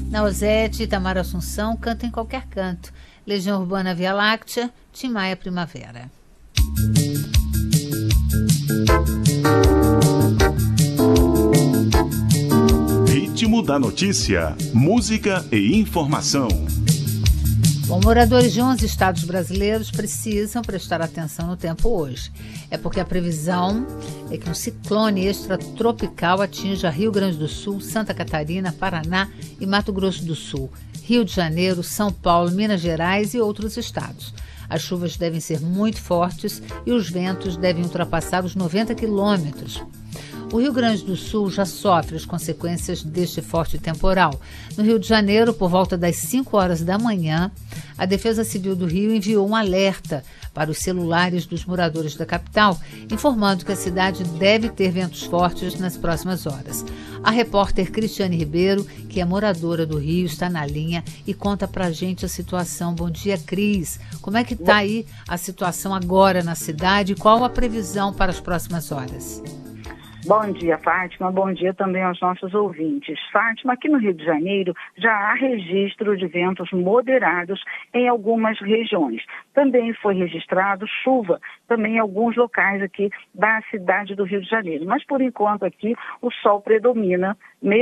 Nausete, Itamar Assunção canta em qualquer canto. Legião Urbana Via Láctea, Tim Maia Primavera. Ritmo da notícia, música e informação. Bom, moradores de 11 estados brasileiros precisam prestar atenção no tempo hoje. É porque a previsão é que um ciclone extratropical atinja Rio Grande do Sul, Santa Catarina, Paraná e Mato Grosso do Sul, Rio de Janeiro, São Paulo, Minas Gerais e outros estados. As chuvas devem ser muito fortes e os ventos devem ultrapassar os 90 quilômetros. O Rio Grande do Sul já sofre as consequências deste forte temporal. No Rio de Janeiro, por volta das 5 horas da manhã, a Defesa Civil do Rio enviou um alerta para os celulares dos moradores da capital, informando que a cidade deve ter ventos fortes nas próximas horas. A repórter Cristiane Ribeiro, que é moradora do Rio, está na linha e conta pra gente a situação. Bom dia, Cris. Como é que está aí a situação agora na cidade e qual a previsão para as próximas horas? Bom dia, Fátima. Bom dia também aos nossos ouvintes. Fátima, aqui no Rio de Janeiro já há registro de ventos moderados em algumas regiões. Também foi registrado chuva também em alguns locais aqui da cidade do Rio de Janeiro. Mas, por enquanto, aqui o sol predomina,